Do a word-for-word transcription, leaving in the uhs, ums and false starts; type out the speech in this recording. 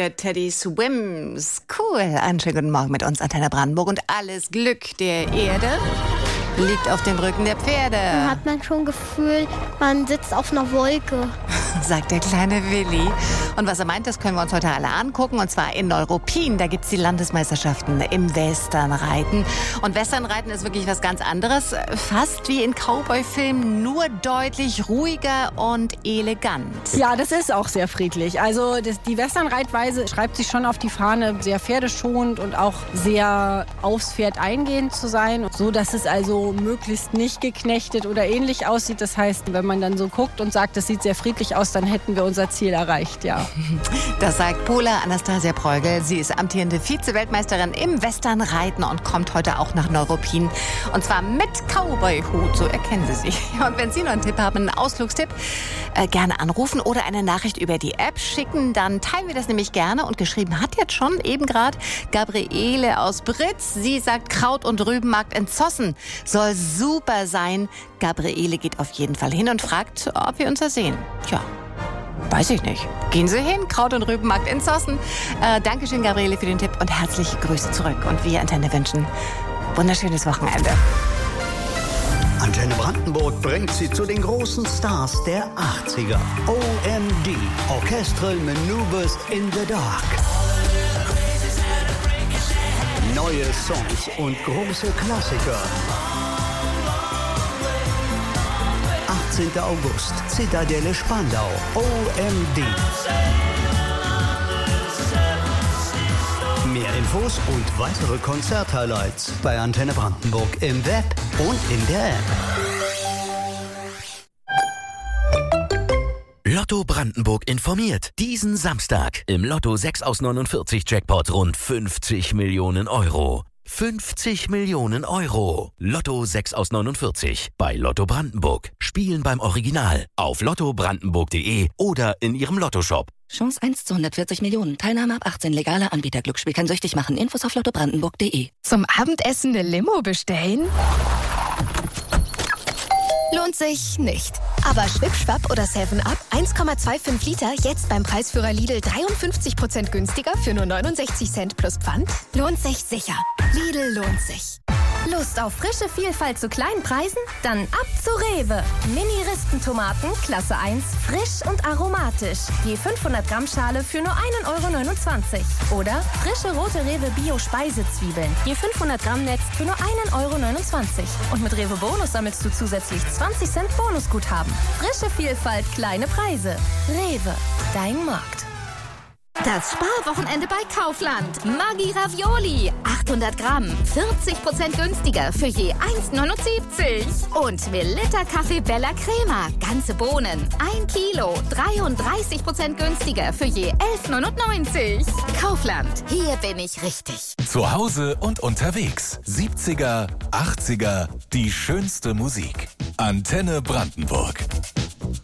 der Teddy Swims. Cool. Einen schönen guten Morgen mit uns, Antenne Brandenburg. Und alles Glück der Erde liegt auf dem Rücken der Pferde. Dann hat man schon Gefühl, man sitzt auf einer Wolke. Sagt der kleine Willi. Und was er meint, das können wir uns heute alle angucken. Und zwar in Neuruppin. Da gibt es die Landesmeisterschaften im Westernreiten. Und Westernreiten ist wirklich was ganz anderes. Fast wie in Cowboy-Filmen, nur deutlich ruhiger und elegant. Ja, das ist auch sehr friedlich. Also das, die Westernreitweise schreibt sich schon auf die Fahne, sehr pferdeschonend und auch sehr aufs Pferd eingehend zu sein. So, dass es also möglichst nicht geknechtet oder ähnlich aussieht. Das heißt, wenn man dann so guckt und sagt, das sieht sehr friedlich aus, dann hätten wir unser Ziel erreicht, ja. Das sagt Pola Anastasia Preugel. Sie ist amtierende Vize-Weltmeisterin im Westernreiten und kommt heute auch nach Neuruppin. Und zwar mit Cowboy-Hut, so erkennen Sie sich. Und wenn Sie noch einen Tipp haben, einen Ausflugstipp, äh, gerne anrufen oder eine Nachricht über die App schicken. Dann teilen wir das nämlich gerne. Und geschrieben hat jetzt schon eben gerade Gabriele aus Britz. Sie sagt, Kraut- und Rübenmarkt in Zossen soll super sein. Gabriele geht auf jeden Fall hin und fragt, ob wir uns da sehen. Tja, weiß ich nicht. Gehen Sie hin, Kraut- und Rübenmarkt in Zossen. Äh, Dankeschön, Gabriele, für den Tipp und herzliche Grüße zurück. Und wir Antenne wünschen wunderschönes Wochenende. Antenne Brandenburg bringt Sie zu den großen Stars der achtziger. O M D, Orchestral Maneuvers in the Dark. Neue Songs und große Klassiker. achtzehnter August, Zitadelle Spandau, O M D. Mehr Infos und weitere Konzerthighlights bei Antenne Brandenburg im Web und in der App. Lotto Brandenburg informiert. Diesen Samstag im Lotto sechs aus neunundvierzig Jackpot rund fünfzig Millionen Euro. fünfzig Millionen Euro. Lotto sechs aus neunundvierzig bei Lotto Brandenburg. Spielen beim Original auf lotto brandenburg punkt de oder in Ihrem Lottoshop. Chance eins zu hundertvierzig Millionen. Teilnahme ab achtzehn. Legaler Anbieter. Glücksspiel kann süchtig machen. Infos auf lotto brandenburg punkt de. Zum Abendessen eine Limo bestellen? Lohnt sich nicht. Aber Schwipschwapp oder seven up eins Komma fünfundzwanzig Liter jetzt beim Preisführer Lidl dreiundfünfzig Prozent günstiger für nur neunundsechzig Cent plus Pfand? Lohnt sich sicher. Lidl lohnt sich. Lust auf frische Vielfalt zu kleinen Preisen? Dann ab zu Rewe. Mini-Ristentomaten, Klasse eins, frisch und aromatisch. Je fünfhundert Gramm Schale für nur ein Euro neunundzwanzig. Oder frische rote Rewe Bio-Speisezwiebeln. Je fünfhundert Gramm Netz für nur ein Euro neunundzwanzig. Und mit Rewe Bonus sammelst du zusätzlich zwanzig Cent Bonusguthaben. Frische Vielfalt, kleine Preise. Rewe, dein Markt. Das Sparwochenende bei Kaufland. Maggi Ravioli. achthundert Gramm. vierzig Prozent günstiger für je eins neunundsiebzig. Und Melitta Kaffee Bella Crema. Ganze Bohnen. ein Kilo. dreiunddreißig Prozent günstiger für je elf neunundneunzig. Kaufland. Hier bin ich richtig. Zu Hause und unterwegs. siebziger, achtziger. Die schönste Musik. Antenne Brandenburg.